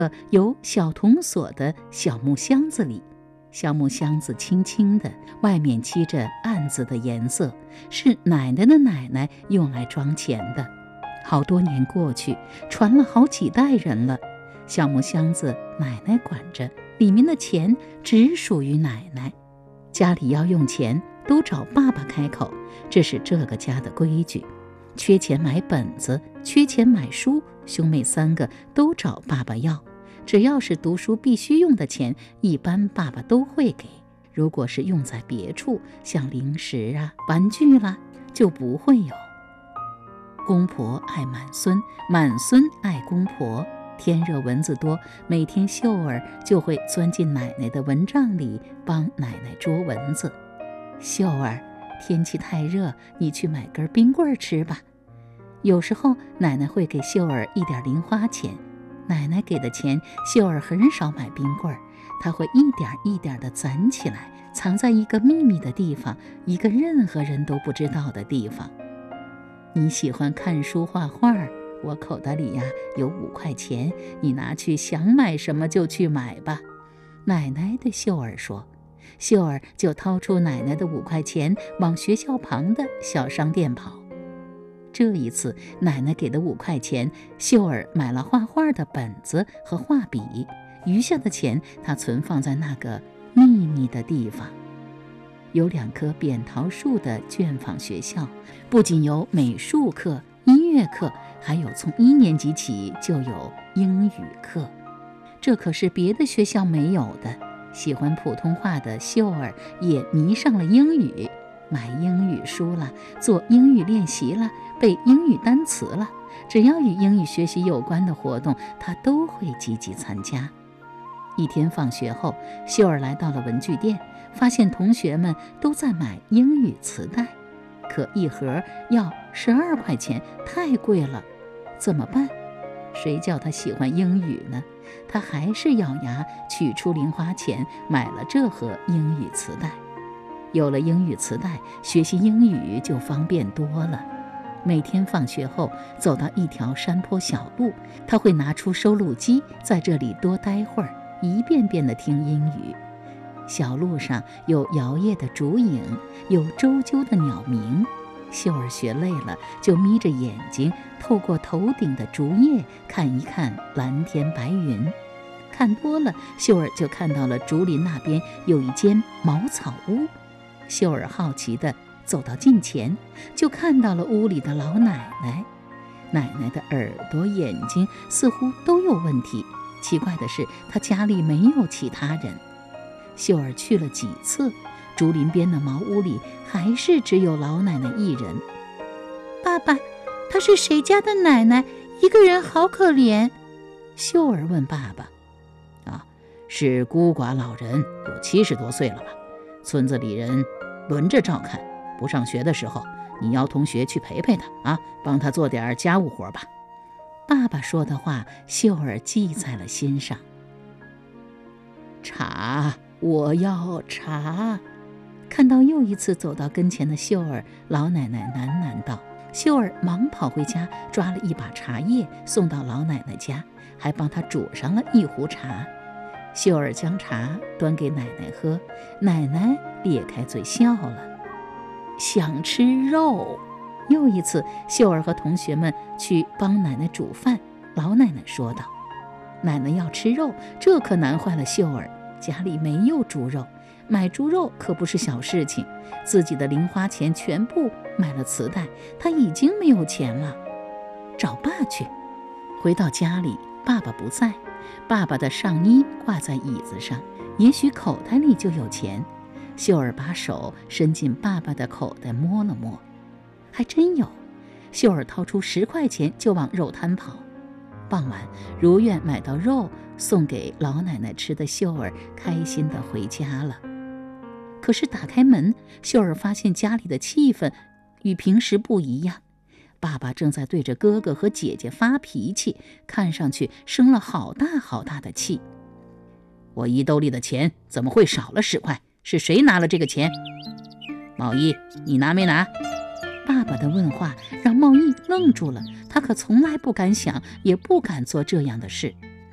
有小铜锁的小木箱子里。小木箱子轻轻的，外面漆着暗紫的颜色，是奶奶的奶奶用来装钱的。好多年过去，传了好几代人了。小木箱子奶奶管着，里面的钱只属于奶奶。家里要用钱，都找爸爸开口，这是这个家的规矩。缺钱买本子，缺钱买书，兄妹3个都找爸爸要。只要是读书必须用的钱，一般爸爸都会给。如果是用在别处，像零食啊、玩具啦，就不会有。公婆爱满孙，满孙爱公婆。天热蚊子多，每天秀儿就会钻进奶奶的蚊帐里，帮奶奶捉蚊子。秀儿，天气太热，你去买根冰棍吃吧。有时候奶奶会给秀儿一点零花钱。奶奶给的钱，秀儿很少买冰棍儿，她会一点一点地攒起来，藏在一个秘密的地方，一个任何人都不知道的地方。你喜欢看书画画，我口袋里呀有5块钱，你拿去想买什么就去买吧。奶奶对秀儿说。秀儿就掏出奶奶的5块钱，往学校旁的小商店跑。这一次奶奶给的5块钱，秀儿买了画画的本子和画笔，余下的钱她存放在那个秘密的地方。有2棵扁桃树的卷坊学校，不仅有美术课、音乐课，还有从1年级起就有英语课，这可是别的学校没有的。喜欢普通话的秀儿也迷上了英语，买英语书了，做英语练习了，背英语单词了，只要与英语学习有关的活动，她都会积极参加。一天放学后，秀儿来到了文具店，发现同学们都在买英语磁带，可一盒要12块钱，太贵了，怎么办？谁叫她喜欢英语呢？她还是咬牙取出零花钱，买了这盒英语磁带。有了英语磁带，学习英语就方便多了。每天放学后，走到一条山坡小路，她会拿出收录机，在这里多待会儿，一遍遍地听英语。小路上有摇曳的竹影，有啁啾的鸟鸣。秀儿学累了，就眯着眼睛，透过头顶的竹叶看一看蓝天白云。看多了，秀儿就看到了竹林那边有一间茅草屋。秀儿好奇地走到近前，就看到了屋里的老奶奶。奶奶的耳朵、眼睛似乎都有问题，奇怪的是，她家里没有其他人。秀儿去了几次，竹林边的茅屋里还是只有老奶奶一人。爸爸，她是谁家的奶奶？一个人好可怜。秀儿问爸爸。 是孤寡老人，有70多岁了吧？村子里人轮着照看，不上学的时候，你邀同学去陪陪他啊，帮他做点家务活吧。 爸爸说的话，秀儿记在了心上。 茶，我要茶。 看到又一次走到跟前的秀儿，老奶奶喃喃道。秀儿忙跑回家，抓了一把茶叶送到老奶奶家，还帮她煮上了一壶茶。秀儿将茶端给奶奶喝，奶奶咧开嘴笑了。想吃肉。又一次，秀儿和同学们去帮奶奶煮饭，老奶奶说道。奶奶要吃肉，这可难坏了秀儿，家里没有猪肉，买猪肉可不是小事情，自己的零花钱全部买了磁带，她已经没有钱了。找爸去。回到家里，爸爸不在，爸爸的上衣挂在椅子上，也许口袋里就有钱。秀儿把手伸进爸爸的口袋摸了摸，还真有。秀儿掏出10块钱就往肉摊跑。傍晚如愿买到肉送给老奶奶吃的秀儿开心地回家了。可是打开门，秀儿发现家里的气氛与平时不一样。爸爸正在对着哥哥和姐姐发脾气，看上去生了好大好大的气。 我衣兜里的钱怎么会少了10块？是谁拿了这个钱？茂一，你拿没拿？ 爸爸的问话让茂一愣住了，他可从来不敢想，也不敢做这样的事。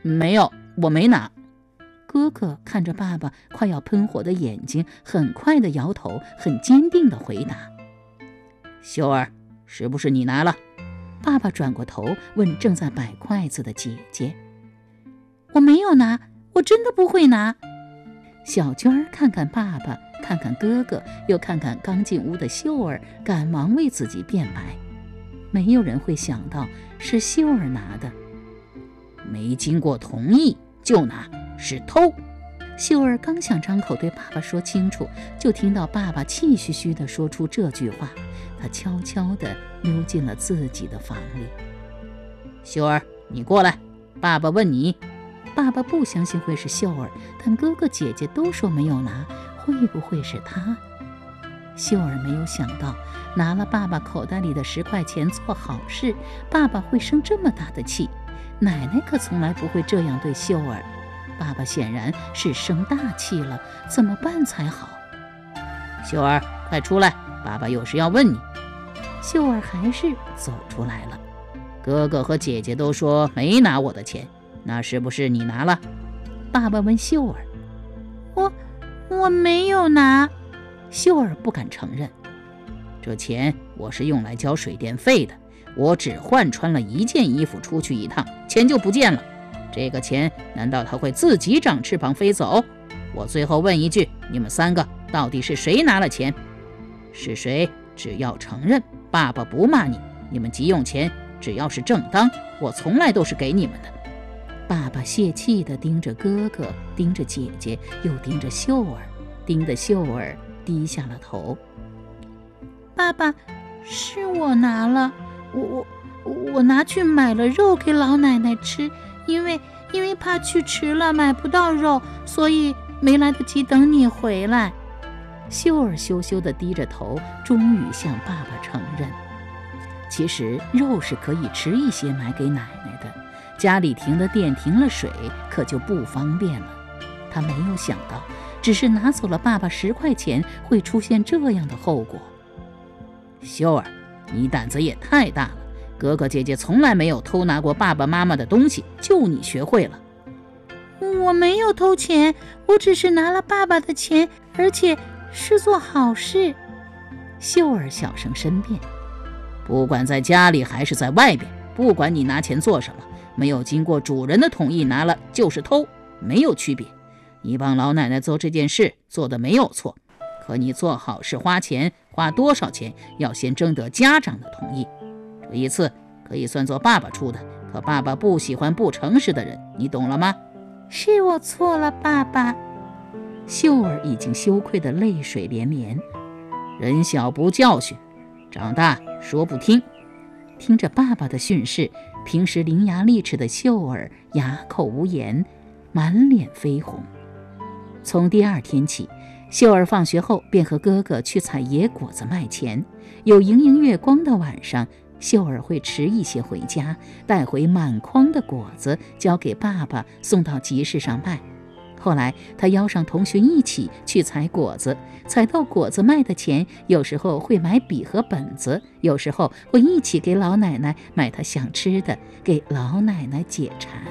没有，我没拿。 哥哥看着爸爸快要喷火的眼睛，很快地摇头，很坚定地回答： 秀儿，是不是你拿了？ 爸爸转过头问正在摆筷子的姐姐：我没有拿，我真的不会拿。小娟儿看看爸爸，看看哥哥，又看看刚进屋的秀儿，赶忙为自己辩白。没有人会想到是秀儿拿的。 没经过同意就拿，是偷。 秀儿刚想张口对爸爸说清楚，就听到爸爸气吁吁地说出这句话。他悄悄地溜进了自己的房里。 秀儿，你过来，爸爸问你。 爸爸不相信会是秀儿，但哥哥姐姐都说没有拿，会不会是他？秀儿没有想到，拿了爸爸口袋里的10块钱做好事，爸爸会生这么大的气。奶奶可从来不会这样对秀儿。爸爸显然是生大气了，怎么办才好？ 秀儿，快出来，爸爸有事要问你。 秀儿还是走出来了。 哥哥和姐姐都说没拿我的钱，那是不是你拿了？ 爸爸问秀儿。我没有拿。秀儿不敢承认。 这钱我是用来交水电费的，我只换穿了1件衣服出去一趟，钱就不见了。这个钱难道它会自己长翅膀飞走？我最后问一句，你们3个到底是谁拿了钱？是谁？只要承认，爸爸不骂你，你们急用钱，只要是正当，我从来都是给你们的。 爸爸泄气地盯着哥哥，盯着姐姐，又盯着秀儿，盯得秀儿低下了头。爸爸，是我拿了，我拿去买了肉给老奶奶吃，因为怕去迟了买不到肉，所以没来得及等你回来。秀儿羞羞地低着头，终于向爸爸承认。其实肉是可以迟一些买给奶奶的，家里停了电停了水，可就不方便了。他没有想到，只是拿走了爸爸10块钱，会出现这样的后果。 秀儿，你胆子也太大了，哥哥姐姐从来没有偷拿过爸爸妈妈的东西，就你学会了。 我没有偷钱，我只是拿了爸爸的钱，而且是做好事。秀儿小声申辩。 不管在家里还是在外边，不管你拿钱做什么，没有经过主人的同意拿了就是偷，没有区别。你帮老奶奶做这件事做得没有错，可你做好事花钱，花多少钱要先征得家长的同意。这一次可以算作爸爸出的，可爸爸不喜欢不诚实的人，你懂了吗？ 是我错了，爸爸。秀儿已经羞愧得泪水连连。 人小不教训，长大说不听。 听着爸爸的训示，平时伶牙俐齿的秀儿哑口无言，满脸绯红。从第2天起，秀儿放学后便和哥哥去采野果子卖钱。有盈盈月光的晚上，秀儿会迟一些回家，带回满筐的果子交给爸爸，送到集市上卖。后来他邀上同学一起去采果子，采到果子卖的钱，有时候会买笔和本子，有时候会一起给老奶奶买她想吃的，给老奶奶解馋。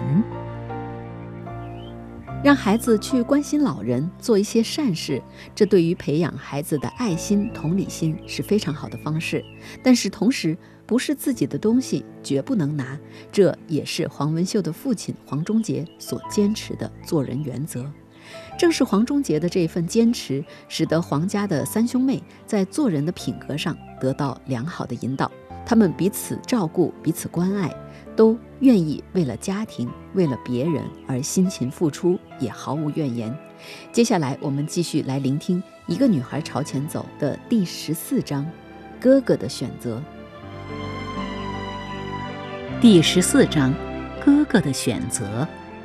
让孩子去关心老人，做一些善事，这对于培养孩子的爱心、同理心是非常好的方式。但是同时，不是自己的东西绝不能拿，这也是黄文秀的父亲黄忠杰所坚持的做人原则。正是黄忠杰的这份坚持，使得黄家的3兄妹在做人的品格上得到良好的引导。他们彼此照顾，彼此关爱，都愿意为了家庭，为了别人而辛勤付出，也毫无怨言。接下来我们继续来聆听《一个女孩朝前走》的第14章，哥哥的选择。 第14章，哥哥的选择。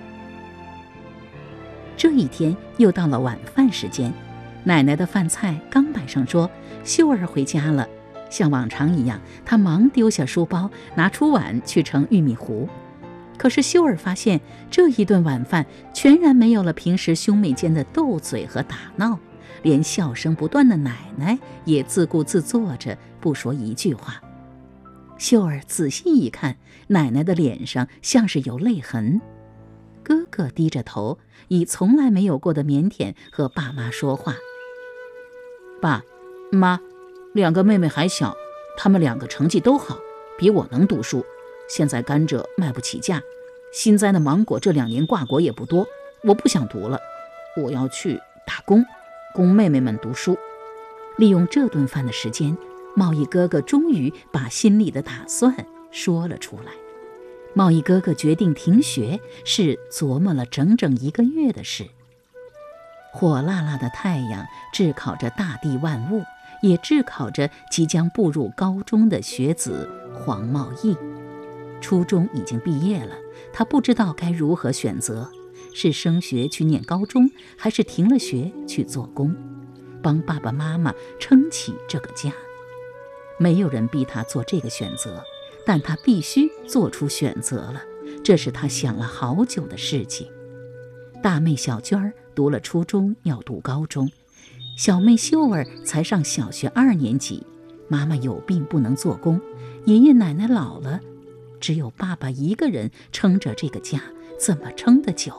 这一天又到了晚饭时间，奶奶的饭菜刚摆上桌，秀儿回家了。像往常一样，她忙丢下书包，拿出碗去盛玉米糊。可是秀儿发现，这一顿晚饭全然没有了平时兄妹间的斗嘴和打闹，连笑声不断的奶奶也自顾自坐着，不说一句话。秀儿仔细一看，奶奶的脸上像是有泪痕。 哥哥低着头，以从来没有过的腼腆和爸妈说话。 爸妈，2个妹妹还小，她们2个成绩都好，比我能读书。现在甘蔗卖不起价，新栽的芒果这2年挂果也不多，我不想读了，我要去打工，供妹妹们读书。 利用这顿饭的时间，茂义哥哥终于把心里的打算说了出来。茂义哥哥决定停学，是琢磨了整整1个月的事。火辣辣的太阳炙烤着大地万物，也炙烤着即将步入高中的学子黄茂义。初中已经毕业了，他不知道该如何选择，是升学去念高中，还是停了学去做工，帮爸爸妈妈撑起这个家。没有人逼他做这个选择，但他必须做出选择了，这是他想了好久的事情。大妹小娟儿读了初中要读高中，小妹秀儿才上小学2年级，妈妈有病不能做工，爷爷奶奶老了，只有爸爸一个人撑着这个家，怎么撑得久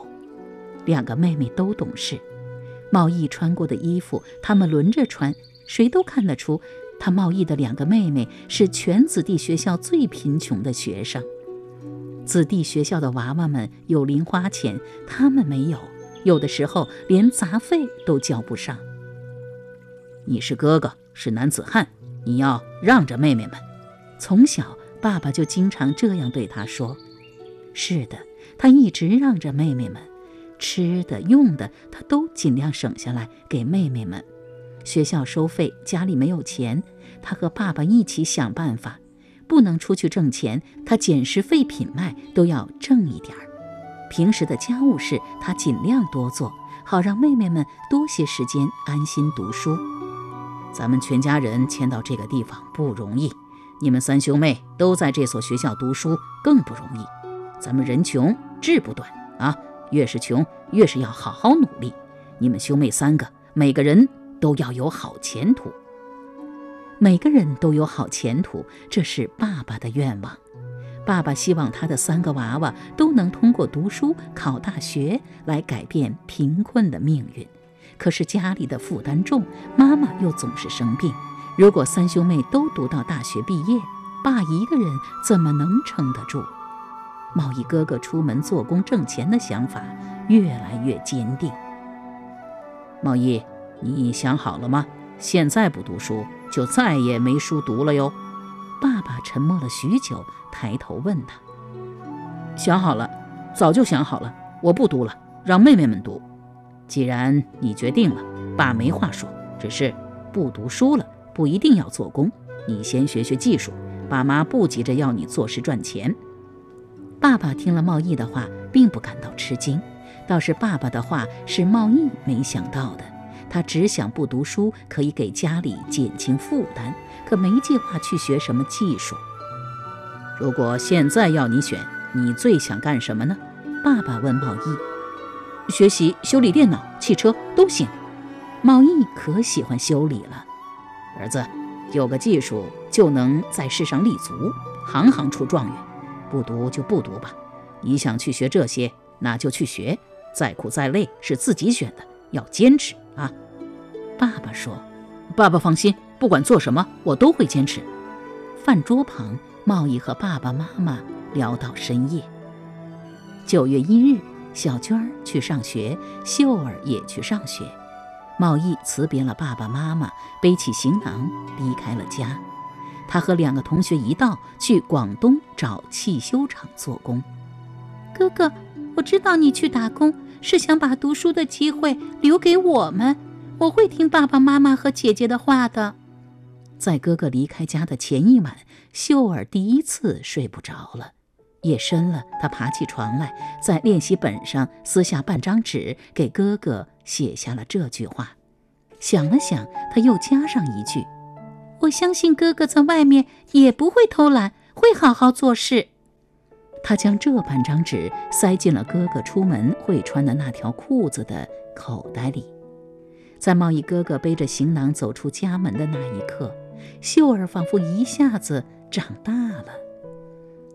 ？2个妹妹都懂事，茂义穿过的衣服他们轮着穿，谁都看得出他茂义的2个妹妹是全子弟学校最贫穷的学生。子弟学校的娃娃们有零花钱，他们没有，有的时候连杂费都交不上。 你是哥哥，是男子汉，你要让着妹妹们。 从小爸爸就经常这样对他说。是的，他一直让着妹妹们，吃的用的他都尽量省下来给妹妹们。学校收费，家里没有钱，他和爸爸一起想办法。不能出去挣钱，他捡拾废品卖都要挣一点儿。平时的家务事他尽量多做，好让妹妹们多些时间安心读书。 咱们全家人迁到这个地方不容易，你们3兄妹都在这所学校读书更不容易。咱们人穷志不短啊，越是穷越是要好好努力。你们兄妹3个，每个人都要有好前途。 每个人都有好前途，这是爸爸的愿望。爸爸希望他的3个娃娃都能通过读书考大学来改变贫困的命运。可是家里的负担重，妈妈又总是生病。如果3兄妹都读到大学毕业，爸一个人怎么能撑得住？茂义哥哥出门做工挣钱的想法越来越坚定。 茂义，你想好了吗？现在不读书，就再也没书读了哟。 爸爸沉默了许久，抬头问他。 想好了，早就想好了，我不读了，让妹妹们读。既然你决定了，爸没话说，只是不读书了，不一定要做工，你先学学技术，爸妈不急着要你做事赚钱。 爸爸听了茂义的话，并不感到吃惊，倒是爸爸的话是茂义没想到的。他只想不读书可以给家里减轻负担，可没计划去学什么技术。 如果现在要你选，你最想干什么呢？ 爸爸问茂义。 学习修理电脑、汽车都行。 茂义可喜欢修理了。 儿子，有个技术就能在世上立足，行行出状元。不读就不读吧，你想去学这些，那就去学，再苦再累是自己选的，要坚持啊。 爸爸说。 爸爸放心，不管做什么我都会坚持。 饭桌旁，茂义和爸爸妈妈聊到深夜。9月1日，小娟儿去上学，秀儿也去上学。茂义辞别了爸爸妈妈，背起行囊离开了家。他和2个同学一道去广东找汽修厂做工。 哥哥，我知道你去打工是想把读书的机会留给我们，我会听爸爸妈妈和姐姐的话的。 在哥哥离开家的前一晚，秀儿第一次睡不着了。夜深了，她爬起床来，在练习本上撕下半张纸，给哥哥写下了这句话。想了想，她又加上一句： 我相信哥哥在外面也不会偷懒，会好好做事。 她将这半张纸塞进了哥哥出门会穿的那条裤子的口袋里。在茂义哥哥背着行囊走出家门的那一刻，秀儿仿佛一下子长大了。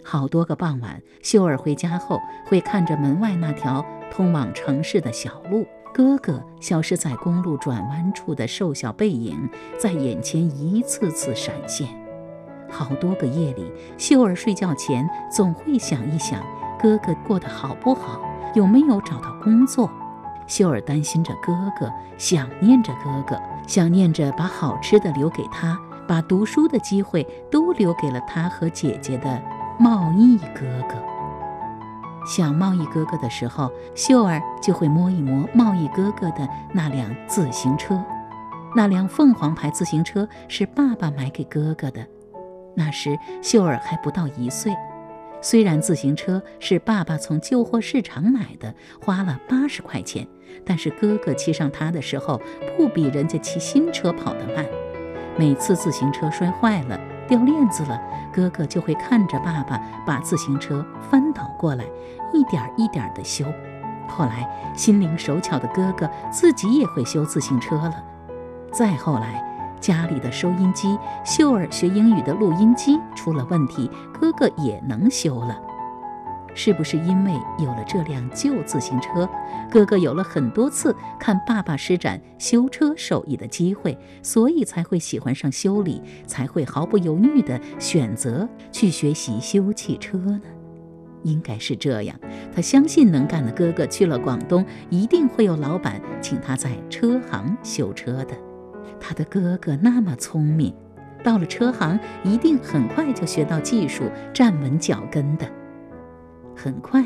好多个傍晚，秀儿回家后会看着门外那条通往城市的小路，哥哥消失在公路转弯处的瘦小背影在眼前一次次闪现。好多个夜里，秀儿睡觉前总会想一想哥哥过得好不好，有没有找到工作。秀儿担心着哥哥，想念着哥哥，想念着把好吃的留给他，把读书的机会都留给了他和姐姐的茂毅哥哥。想茂毅哥哥的时候，秀儿就会摸一摸茂毅哥哥的那辆自行车。那辆凤凰牌自行车是爸爸买给哥哥的，那时秀儿还不到1岁。虽然自行车是爸爸从旧货市场买的，花了80块钱，但是哥哥骑上它的时候不比人家骑新车跑得慢。每次自行车摔坏了，掉链子了，哥哥就会看着爸爸把自行车翻倒过来，一点一点地修。后来心灵手巧的哥哥自己也会修自行车了。再后来，家里的收音机，秀儿学英语的录音机出了问题，哥哥也能修了。是不是因为有了这辆旧自行车，哥哥有了很多次看爸爸施展修车手艺的机会，所以才会喜欢上修理，才会毫不犹豫地选择去学习修汽车呢？应该是这样，他相信能干的哥哥去了广东，一定会有老板请他在车行修车的。他的哥哥那么聪明，到了车行一定很快就学到技术，站稳脚跟的。很快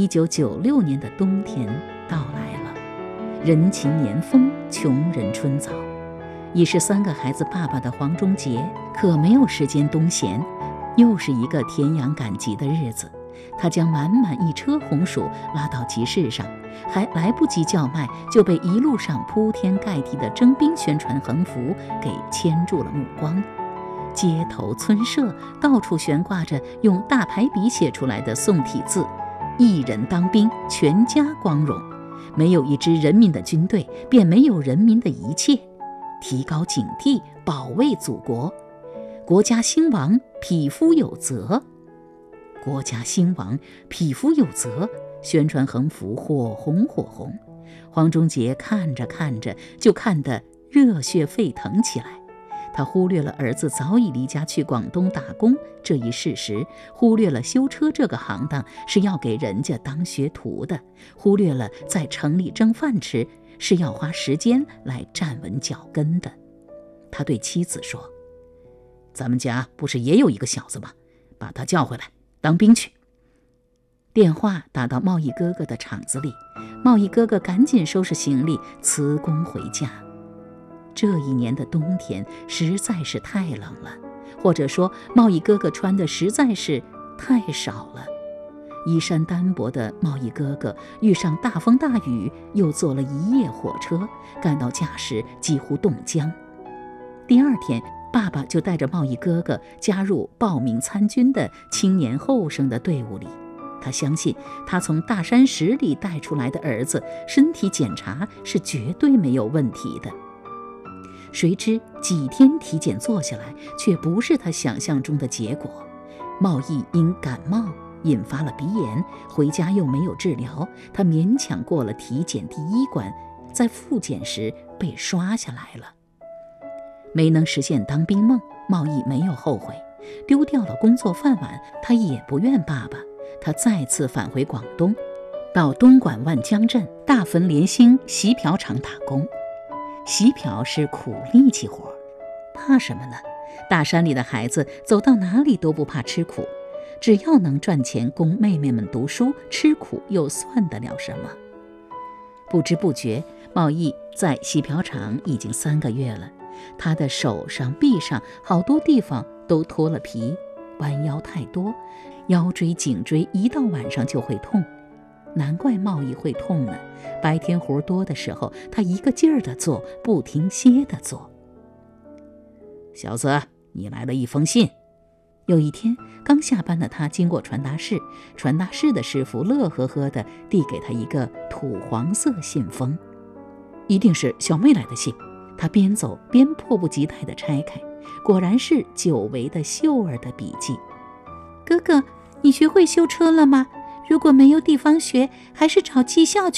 ，1996年的冬天到来了，人勤年丰，穷人春早。已是3个孩子爸爸的黄忠杰可没有时间冬闲，又是一个田养赶集的日子。他将满满一车红薯拉到集市上，还来不及叫卖，就被一路上铺天盖地的征兵宣传横幅给牵住了目光。街头村舍到处悬挂着用大牌笔写出来的宋体字：一人当兵，全家光荣。没有一支人民的军队，便没有人民的一切。提高警惕，保卫祖国。国家兴亡，匹夫有责。国家兴亡，匹夫有责。宣传横幅火红火红，黄忠杰看着看着就看得热血沸腾起来。他忽略了儿子早已离家去广东打工这一事实，忽略了修车这个行当是要给人家当学徒的，忽略了在城里挣饭吃是要花时间来站稳脚跟的。他对妻子说：“咱们家不是也有一个小子吗？把他叫回来当兵去。”电话打到茂毅哥哥的厂子里，茂毅哥哥赶紧收拾行李辞工回家。这一年的冬天实在是太冷了，或者说茂毅哥哥穿的实在是太少了。衣衫单薄的茂毅哥哥遇上大风大雨，又坐了一夜火车，赶到家时几乎冻僵。第二天，爸爸就带着茂毅哥哥加入报名参军的青年后生的队伍里。他相信他从大山石里带出来的儿子身体检查是绝对没有问题的。谁知几天体检做下来，却不是他想象中的结果。茂毅因感冒引发了鼻炎，回家又没有治疗，他勉强过了体检第1关，在复检时被刷下来了。没能实现当兵梦，茂毅没有后悔，丢掉了工作饭碗，他也不怨爸爸。他再次返回广东，到东莞万江镇大汾联兴洗瓢厂打工。洗瓢是苦力气活，怕什么呢？大山里的孩子走到哪里都不怕吃苦，只要能赚钱供妹妹们读书，吃苦又算得了什么？不知不觉，茂毅在洗瓢厂已经3个月了。他的手上、臂上好多地方都脱了皮，弯腰太多，腰椎、颈椎一到晚上就会痛。难怪茂毅会痛呢，白天活多的时候，他一个劲儿地做，不停歇地做。小子，你来了一封信。有一天，刚下班的他经过传达室，传达室的师傅乐呵呵地递给他一个土黄色信封，一定是小妹来的信。他边走边迫不及待地拆开，果然是久违的秀儿的笔记。 哥哥， 你学会修车了吗？如果没有地方学，还是找技校去。